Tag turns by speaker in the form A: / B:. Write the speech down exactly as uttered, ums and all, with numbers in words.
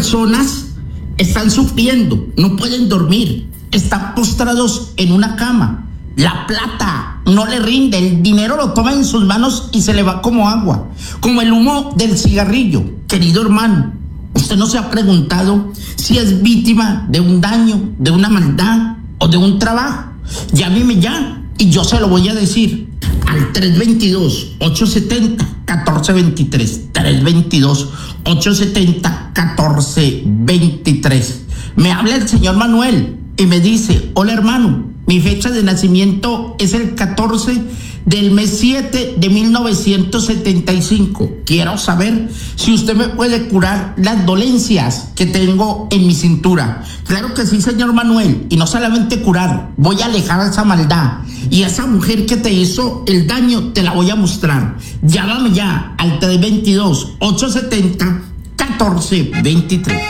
A: personas están sufriendo, no pueden dormir, están postrados en una cama. La plata no le rinde, el dinero lo toma en sus manos y se le va como agua, como el humo del cigarrillo. Querido hermano, usted no se ha preguntado si es víctima de un daño, de una maldad o de un trabajo. Llámeme ya y yo se lo voy a decir al tres dos dos, ocho siete cero, uno cuatro dos tres, tres dos dos, ocho siete cero, uno cuatro dos tres. Me habla el señor Manuel y me dice: hola hermano, mi fecha de nacimiento es el catorce del mes siete de mil novecientos setenta y cinco. Quiero saber si usted me puede curar las dolencias que tengo en mi cintura. Claro que sí, señor Manuel, y no solamente curar, voy a alejar esa maldad. Y esa mujer que te hizo el daño te la voy a mostrar. Llámame ya al tres dos dos, ocho siete cero, uno cuatro dos tres.